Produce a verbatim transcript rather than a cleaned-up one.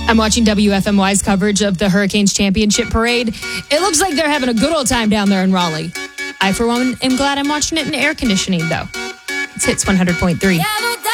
I'm watching W F M Y's coverage of the Hurricanes Championship Parade. It looks like they're having a good old time down there in Raleigh. I, for one, am glad I'm watching it in air conditioning, though. It's Hits one hundred point three.